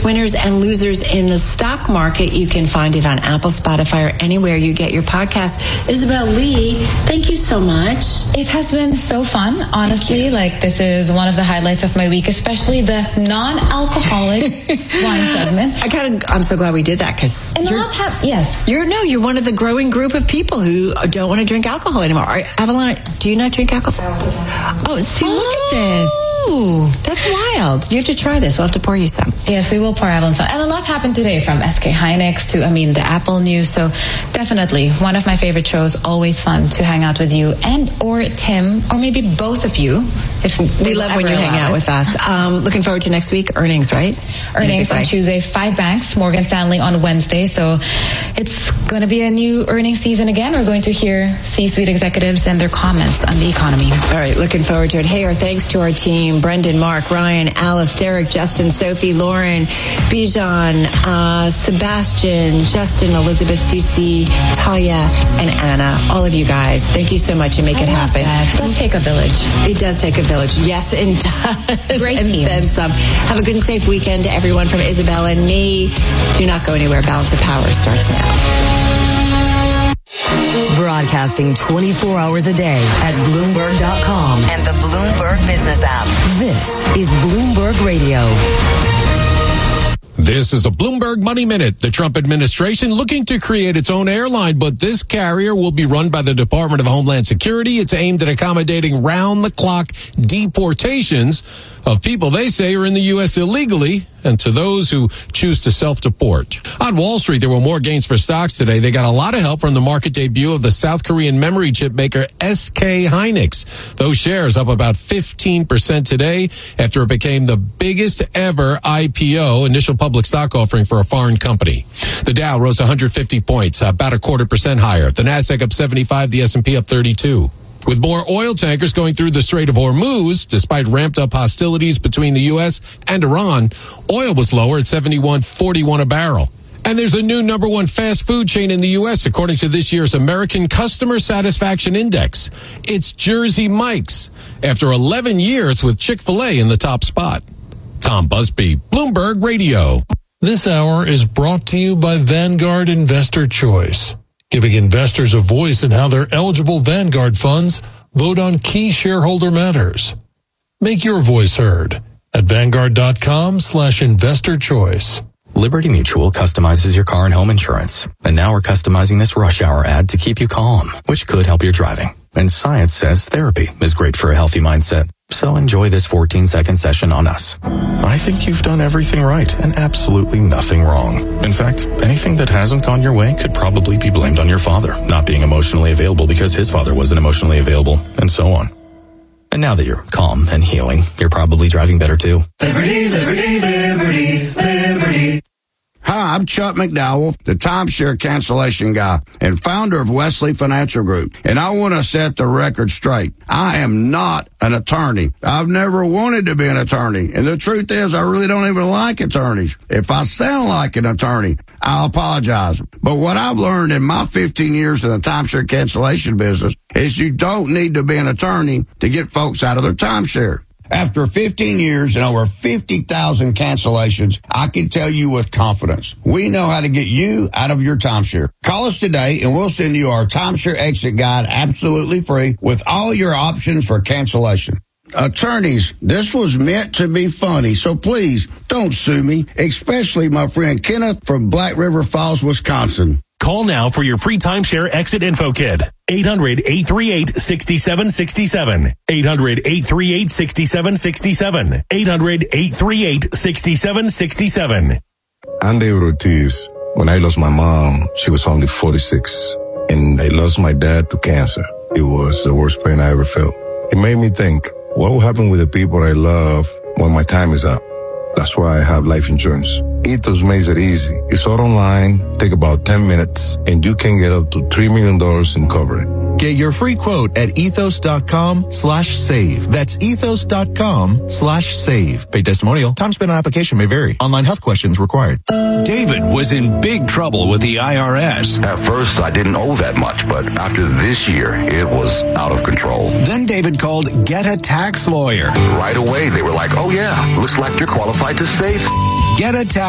winners and losers in the stock market. You can find it on Apple, Spotify, or anywhere you get your podcast. Isabel Lee, thank you so much. It has been so fun, honestly. Like, this is one of the highlights of my week, especially the non-alcoholic wine segment. I'm so glad we did that, because you're one of the growing group of people who don't want to drink alcohol anymore. Avalon, do you not drink alcohol? Oh, see, look at this. That's wild. You have to try this. We'll have to pour you some. Yes, we will pour Avalon some. And a lot happened today, from SK Hynix to, the Apple news. So definitely one of my favorite shows. Always fun to hang out with you and or Tim, or maybe both of you. We love when you hang out with us. Looking forward to next week. Earnings, right? Earnings on Tuesday. 5 banks, Morgan Stanley on Wednesday. So it's going to be a new earnings season again. We're going to hear C-suite executives and their comments on the economy. All right, looking forward to it. Hey, our thanks to our team: Brendan, Mark, Ryan, Alice, Derek, Justin, Sophie, Lauren, Bijan, Sebastian, Justin, Elizabeth, Cece, Talia, and Anna. All of you guys, thank you so much, and make it happen. It does take a village. It does take a village. Yes, it does. Great and team. Then some. Have a good and safe weekend to everyone from Isabel and me. Do not go anywhere. Balance of Power starts now. Broadcasting 24 hours a day at Bloomberg.com and the Bloomberg Business app. This is Bloomberg Radio. This is a Bloomberg Money Minute. The Trump administration looking to create its own airline, but this carrier will be run by the Department of Homeland Security. It's aimed at accommodating round-the-clock deportations of people they say are in the U.S. illegally, and to those who choose to self-deport. On Wall Street, there were more gains for stocks today. They got a lot of help from the market debut of the South Korean memory chip maker SK Hynix. Those shares up about 15% today after it became the biggest ever IPO, initial public stock offering for a foreign company. The Dow rose 150 points, about 0.25% higher. The Nasdaq up 75, the S&P up 32. With more oil tankers going through the Strait of Hormuz, despite ramped-up hostilities between the U.S. and Iran, oil was lower at $71.41 a barrel. And there's a new number one fast food chain in the U.S., according to this year's American Customer Satisfaction Index. It's Jersey Mike's, after 11 years with Chick-fil-A in the top spot. Tom Busby, Bloomberg Radio. This hour is brought to you by Vanguard Investor Choice, giving investors a voice in how their eligible Vanguard funds vote on key shareholder matters. Make your voice heard at Vanguard.com/investor choice. Liberty Mutual customizes your car and home insurance. And now we're customizing this rush hour ad to keep you calm, which could help your driving. And science says therapy is great for a healthy mindset. So enjoy this 14-second session on us. I think you've done everything right and absolutely nothing wrong. In fact, anything that hasn't gone your way could probably be blamed on your father not being emotionally available because his father wasn't emotionally available, and so on. And now that you're calm and healing, you're probably driving better too. Liberty, liberty, liberty, liberty. Hi, I'm Chuck McDowell, the timeshare cancellation guy and founder of Wesley Financial Group. And I want to set the record straight. I am not an attorney. I've never wanted to be an attorney. And the truth is, I really don't even like attorneys. If I sound like an attorney, I'll apologize. But what I've learned in my 15 years in the timeshare cancellation business is you don't need to be an attorney to get folks out of their timeshare. After 15 years and over 50,000 cancellations, I can tell you with confidence, we know how to get you out of your timeshare. Call us today and we'll send you our timeshare exit guide absolutely free with all your options for cancellation. Attorneys, this was meant to be funny, so please don't sue me, especially my friend Kenneth from Black River Falls, Wisconsin. Call now for your free timeshare exit info kit. 800-838-6767. 800-838-6767. 800-838-6767. I'm David Ortiz. When I lost my mom, she was only 46. And I lost my dad to cancer. It was the worst pain I ever felt. It made me think, what will happen with the people I love when my time is up? That's why I have life insurance. Ethos makes it easy. It's all online, take about 10 minutes, and you can get up to $3 million in coverage. Get your free quote at ethos.com/save. That's ethos.com/save. Paid testimonial. Time spent on application may vary. Online health questions required. David was in big trouble with the IRS. At first, I didn't owe that much, but after this year, it was out of control. Then David called Get a Tax Lawyer. Right away, they were like, oh yeah, looks like you're qualified to save. Get a Tax